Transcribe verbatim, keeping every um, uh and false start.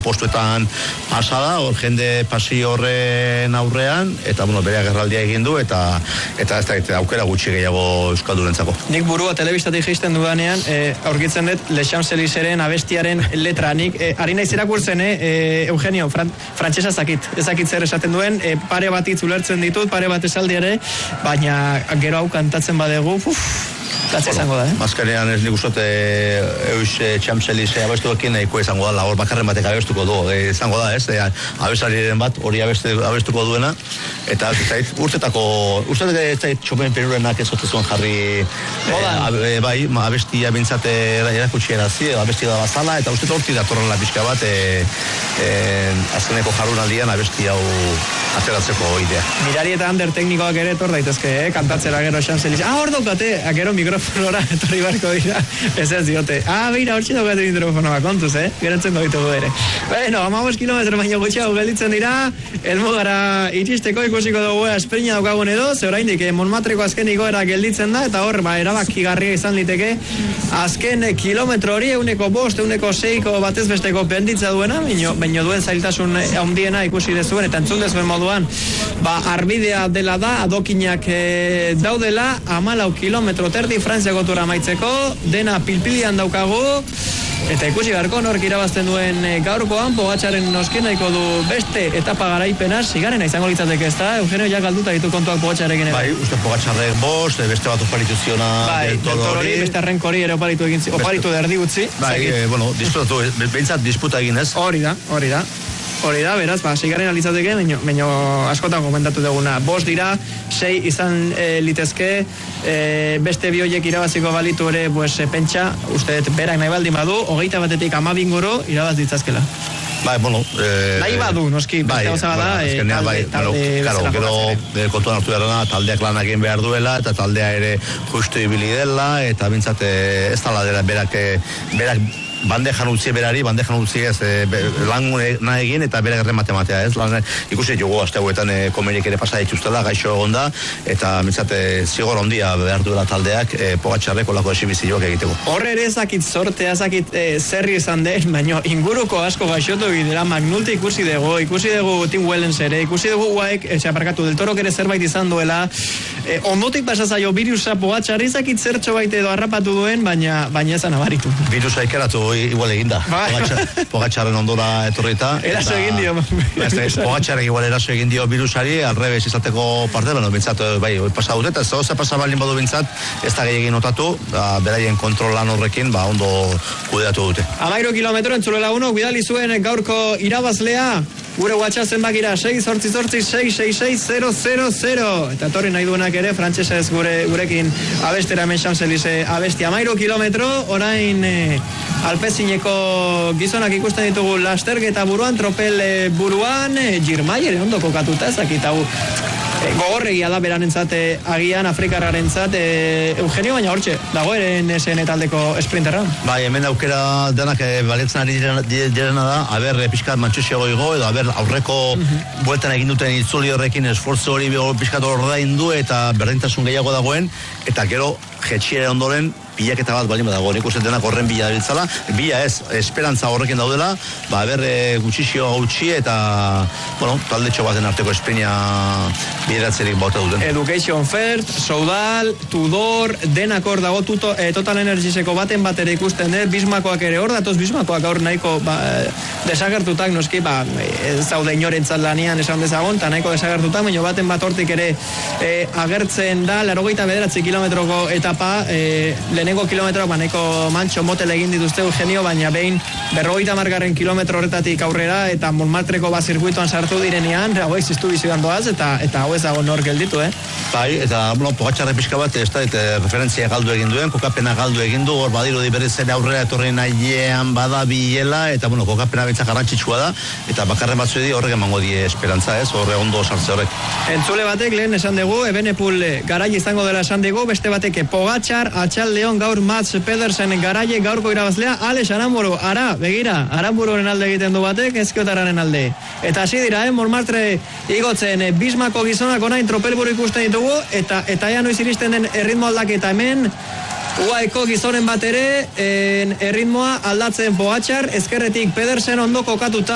postuetan pasada, hor jende pasi horren aurrean, eta bueno, bere agerraldia egin du, eta eta ez da aukera gutxi gehiago euskaldurentzako. Nik burua telebistatik jaisten dudanean, e, aurkitzen dut Le Champs-Élysées-eren abestiaren letra. Nik e, ari naiz irakurtzen, e, Eugenio, fran, frantsesa zakit. Ezakit zer esaten duen, e, pare bat hitz ulertzen ditut, pare bat esaldi ere, baina gero hau kantatzen badegu, uf, katze izango da, eh? Mazkarean ez nik uste eus Champs-Élysées abestuekin nahiko izango da, hor bakarren batek abestuko du, e, izango da, ez? E, abesariren bat hori abestu, abestuko duena, eta ez zait, urtetako, uste ez zait txopen perurenak ez zuen jarri e, abe, bai, ma, abestia bintzate erakutsi erazi, abestia da bazala, eta uste horti datorrela pixka bat, e, e, azkeneko jarunaldian abesti hau ateratzeko idea. Mirari eta Ander teknikoak ere etor daitezke, eh? Kantatzera gero Champs-Élysées. Ah, hor daukate, gero mikrofonora etorri barko dira. Ez ez diote. Ah, beira, hor txinokate mikrofonoa, kontuz, eh? Gerentzen ditugu ere. Bueno, amabos kilometro baino gutxiago gelditzen dira, helmugara iristeko ikusiko dugu esprina daukagun edo, ze oraindik Montmartreko azken igoera gelditzen da, eta hor, ba, erabakigarria izan liteke, azken kilometro hori, euneko bost, euneko seiko batez besteko penditza duena, baino, baino duen zailtasun handiena ikusi dezuen, eta entzun dezuen moduan, ba, arbidea dela da, adokinak e, daudela, amalau kilometro terdi Frantziako tura amaitzeko, dena pilpilian daukagu, eta ikusi beharko nork irabazten duen e, gaurkoan, Pogačarren noski nahiko du beste etapa garaipena, sigarena izango litzateke, ez da? Eugenio ja galduta ditu kontuak Pogačarrekin. Bai, uste Pogačarrek bost, beste bat oparitu ziona bai, del Toro hori. Beste arrenkori ere oparitu egin zi, oparitu derdi utzi. Bai, e, bueno, disputatu, behintzat disputa egin ez. Hori da, hori da. Hori da, beraz, ba, seigarren alitzateke, baino, baino askotan komentatu duguna. Bost dira, sei izan e, litezke, e, beste bi horiek irabaziko balitu ere, pues, e, pentsa, uste berak nahi baldin badu, hogeita batetik amabinguru irabaz ditzazkela. Bai, bueno... Eh, nahi badu, noski, bai, beste gauza bada, bueno, talde, bai, talde, claro, gero e, kontuan hartu behar taldeak lan egin behar duela, eta taldea ere justu ibili dela, eta bintzat ez tala dela berak, berak bandejan utzi berari, bandejan utzi ez e, be, lan nahi egin eta bere gerren matematea, ez? Lan, ikusi jugu aste hauetan e, komerik ere pasa dituztela, gaixo egonda, eta mintzate zigor ondia behar duela taldeak e, Pogačarreko lako esibizioak egiteko. Horre ere ezakit sortea, ezakit e, zerri izan den, baina inguruko asko gaixotu bidera, Magnulte ikusi dugu, ikusi dugu Tim Wellens ere, ikusi dugu Uaek, etxaparkatu, del Torok ere zerbait izan duela, e, ondotik pasazaio virusa Pogačarri, ezakit zertxo baite edo harrapatu duen, baina, baina ezan abaritu. Virusa ikeratu igual eginda. Pogačarren ondora etorrita. Eraso egin dio. Pogačarren igual eraso egin dio virusari, alrebes izateko parte, bueno, bintzat, bai, pasa dute, eta ez da pasa balin badu bintzat, ez da gehiagin notatu, ba, beraien kontrolan horrekin, ba, ondo kudeatu dute. Amairu kilometro entzulela uno, bidali zuen gaurko irabazlea, gure WhatsApp zenbakira sei zortzi zortzi sei sei sei zero zero zero. Eta torri nahi duenak ere, frantsesez gure gurekin abestera hemen Champs-Élysées abesti. Amairu kilometro, orain e, alpezineko gizonak ikusten ditugu lasterketa buruan, tropel e, buruan, e, Girmay ondo kokatuta, ezakit hau e, gogorregia da beranentzat agian Afrikarrarentzat e, Eugenio, baina hortxe, dago ere N S N taldeko sprinterra. Bai, hemen aukera denak e, baliatzen ari direna da, aber e, pixkat mantxusiago igo, edo aber aurreko uh-huh. bueltan egin duten itzuli horrekin esfortzu hori pixkat ordaindu eta berdintasun gehiago dagoen, eta gero jetxiere ondoren bilaketa bat balin badago, nik uste denak horren bila dabiltzala, bila ez, esperantza horrekin daudela, ba, berre gutxixio gutxi eta, bueno, talde txo baten arteko esprinia bideratzerik baute duten. Education First, Soudal, Tudor, denak hor dago, tuto, eh, Total Energieseko baten bat ere ikusten dut, Bismakoak ere hor, datoz Bismakoak aur nahiko ba, desagertutak, noski, ba, ez zaude inorentzat lanian esan dezagon, eta nahiko desagertutak, baina baten bat hortik ere eh, agertzen da, larogeita bederatzi kilometroko etapa, eh, lehenengo kilometroak baneko mantxo motel egin dituzte Eugenio, baina behin berrogeita margarren kilometro horretatik aurrera eta Montmartreko bat zirkuituan sartu direnean, hauek ziztu bizidan doaz eta, eta hau ez dago nor gelditu, eh? Bai, eta bueno, Pogačarre pixka bat, ez da, eta referentzia galdu egin duen, kokapena galdu egin du, hor badiru di berriz ere aurrera etorri nahiean bada bilela, eta bueno, kokapena bintzak garrantzitsua da, eta bakarren batzu edi horrek emango die esperantza, ez, horre ondo sartze horrek. Entzule batek lehen esan dugu, Ebenepul garai izango dela esan dugu, beste batek Pogačar, Atxaldeon, gaur Mats Pedersen garaie gaurko irabazlea, Alex Aramburu, ara, begira, Arambururen alde egiten du batek, ezkiotararen alde. Eta hasi dira, eh, Montmartre igotzen, eh, Bismako gizonak orain tropelburu ikusten ditugu, eta eta ja noiz iristen den erritmo aldaketa hemen, Uaeko gizonen bat ere, erritmoa aldatzen Pogačar, ezkerretik Pedersen ondo kokatuta,